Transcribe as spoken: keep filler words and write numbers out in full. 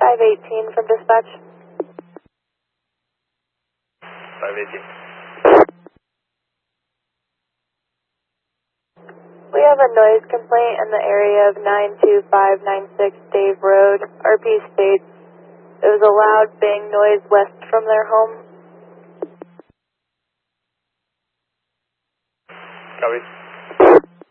five eighteen from dispatch. five eighteen. We have a noise complaint in the area of nine two five nine six Dave Road. R P states it was a loud bang noise west from their home. Copy.